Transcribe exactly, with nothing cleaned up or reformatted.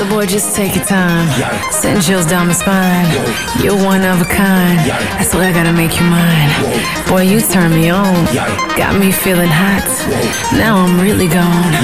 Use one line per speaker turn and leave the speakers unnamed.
So boy, just take your time. Send chills down my spine. You're one of a kind. I swear I gotta make you mine. Boy, you turn me on. Got me feeling hot. Now I'm really gone.